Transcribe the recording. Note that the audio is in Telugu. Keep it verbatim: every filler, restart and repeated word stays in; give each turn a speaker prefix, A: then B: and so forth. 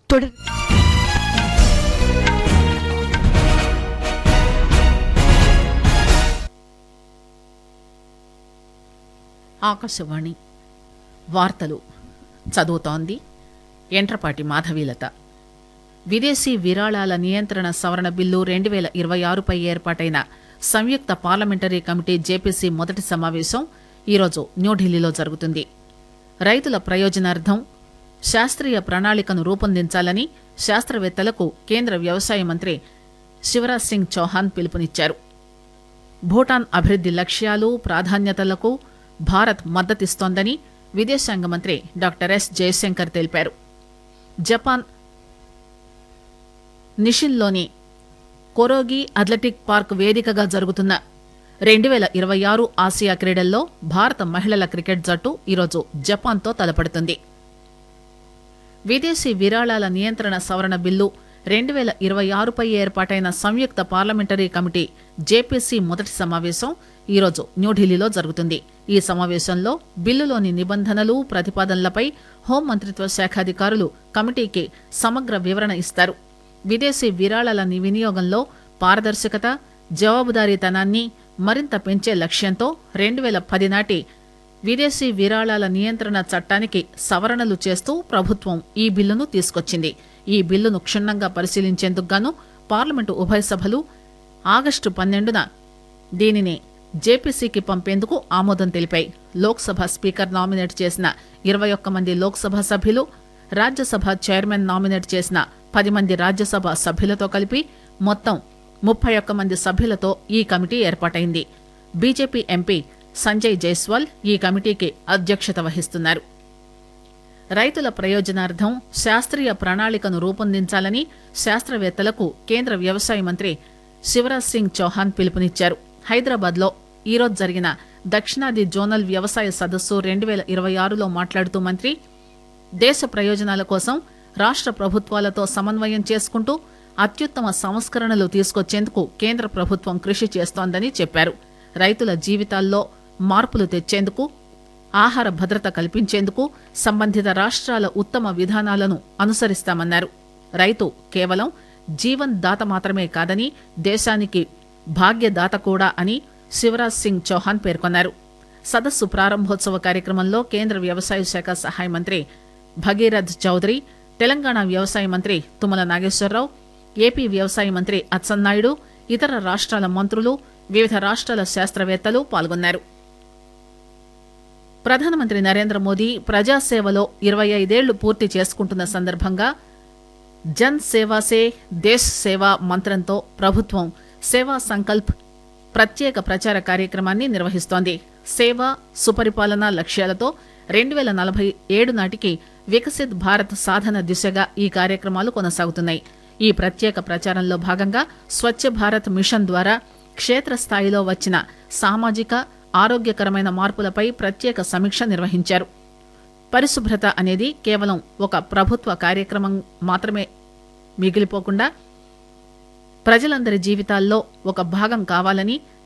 A: தொடர்
B: ఆకాశవాణి వార్తలు చదువుతోంది ఎంట్రపాటి మాధవీలత. విదేశీ విరాళాల నియంత్రణ సవరణ బిల్లు రెండు వేల ఇరవై ఆరుపై ఏర్పాటైన సంయుక్త పార్లమెంటరీ కమిటీ జేపీసీ మొదటి సమావేశం ఈరోజు న్యూఢిల్లీలో జరుగుతుంది. రైతుల ప్రయోజనార్థం శాస్త్రీయ ప్రణాళికను రూపొందించాలని శాస్త్రవేత్తలకు కేంద్ర వ్యవసాయ మంత్రి శివరాజ్ సింగ్ చౌహాన్ పిలుపునిచ్చారు. భూటాన్ అభివృద్ది లక్ష్యాలు ప్రాధాన్యతలకు భారత్ మద్దతిస్తోందని విదేశాంగ మంత్రి డాక్టర్ ఎస్ జయశంకర్ తెలిపారు. జపాన్ నిషిన్లోని కొరోగి అథ్లెటిక్ పార్క్ వేదికగా జరుగుతున్న రెండు వేల ఇరవై ఆరు ఆసియా క్రీడల్లో భారత మహిళల క్రికెట్ జట్టు ఈరోజు జపాన్తో తలపడుతుంది. విదేశీ విరాళాల నియంత్రణ సవరణ బిల్లు రెండు వేల ఇరవై ఆరుపై ఏర్పాటైన సంయుక్త పార్లమెంటరీ కమిటీ జేపీసీ మొదటి సమావేశం ఈరోజు న్యూఢిల్లీలో జరుగుతుంది. ఈ సమావేశంలో బిల్లులోని నిబంధనలు ప్రతిపాదనలపై హోంమంత్రిత్వ శాఖ అధికారులు కమిటీకి సమగ్ర వివరణ ఇస్తారు. విదేశీ విరాళాల వినియోగంలో పారదర్శకత, జవాబుదారీతనాన్ని మరింత పెంచే లక్ష్యంతో రెండు వేల పది నాటి విదేశీ విరాళాల నియంత్రణ చట్టానికి సవరణలు చేస్తూ ప్రభుత్వం ఈ బిల్లును తీసుకొచ్చింది. ఈ బిల్లును క్షుణ్ణంగా పరిశీలించేందుకు గాను పార్లమెంటు ఉభయ సభలు ఆగస్టు పన్నెండున దీనిని జేపీసీకి పంపేందుకు ఆమోదం తెలిపాయి. లోక్సభ స్పీకర్ నామినేట్ చేసిన ఇరవై ఒక్క మంది లోక్సభ సభ్యులు, రాజ్యసభ చైర్మన్ నామినేట్ చేసిన పది మంది రాజ్యసభ సభ్యులతో కలిపి మొత్తం ముప్పై ఒక్క మంది సభ్యులతో ఈ కమిటీ ఏర్పాటైంది. బీజేపీ ఎంపీ సంజయ్ జైస్వాల్ ఈ కమిటీకి అధ్యక్షత వహిస్తున్నారు. రైతుల ప్రయోజనార్థం శాస్త్రీయ ప్రణాళికను రూపొందించాలని శాస్త్రవేత్తలకు కేంద్ర వ్యవసాయ మంత్రి శివరాజ్ సింగ్ చౌహాన్ పిలుపునిచ్చారు. హైదరాబాద్ లో ఈరోజు జరిగిన దక్షిణాది జోనల్ వ్యవసాయ సదస్సు రెండు వేల ఇరవై ఆరులో మాట్లాడుతూ మంత్రి దేశ ప్రయోజనాల కోసం రాష్ట్ర ప్రభుత్వాలతో సమన్వయం చేసుకుంటూ అత్యుత్తమ సంస్కరణలు తీసుకొచ్చేందుకు కేంద్ర ప్రభుత్వం కృషి చేస్తోందని చెప్పారు. రైతుల జీవితాల్లో మార్పులు తెచ్చేందుకు, ఆహార భద్రత కల్పించేందుకు సంబంధిత రాష్ట్రాల ఉత్తమ విధానాలను అనుసరిస్తామన్నారు. రైతు కేవలం జీవన్ దాత మాత్రమే కాదని దేశానికి భాగ్యదాత కూడా అని శివరాజ్ సింగ్ చౌహాన్ పేర్కొన్నారు. సదస్సు ప్రారంభోత్సవ కార్యక్రమంలో కేంద్ర వ్యవసాయ శాఖ సహాయ మంత్రి భగీరథ్ చౌదరి, తెలంగాణ వ్యవసాయ మంత్రి తుమ్మల నాగేశ్వరరావు, ఏపీ వ్యవసాయ మంత్రి అచ్చెన్నాయుడు, ఇతర రాష్ట్రాల మంత్రులు, వివిధ రాష్ట్రాల శాస్త్రవేత్తలు పాల్గొన్నారు. ప్రధానమంత్రి నరేంద్ర మోదీ ప్రజాసేవలో ఇరవై ఐదేళ్లు పూర్తి చేసుకుంటున్న సందర్భంగా జన్ సేవా సే దేశ్ సేవా మంత్రంతో ప్రభుత్వం సేవా సంకల్ప్ ప్రత్యేక ప్రచార కార్యక్రమాన్ని నిర్వహిస్తోంది. సేవ, సుపరిపాలన లక్ష్యాలతో రెండు వేల నలభై ఏడు నాటికి వికసిత్ భారత్ సాధన దిశగా ఈ కార్యక్రమాలు కొనసాగుతున్నాయి. ఈ ప్రత్యేక ప్రచారంలో భాగంగా స్వచ్ఛ భారత్ మిషన్ ద్వారా క్షేత్రస్థాయిలో వచ్చిన సామాజిక, ఆరోగ్యకరమైన మార్పులపై ప్రత్యేక సమీక్ష నిర్వహించారు. పరిశుభ్రత అనేది కేవలం ఒక ప్రభుత్వ కార్యక్రమం మాత్రమే మిగిలిపోకుండా ప్రజలందరి జీవితాల్లో ఒక భాగం కావాలని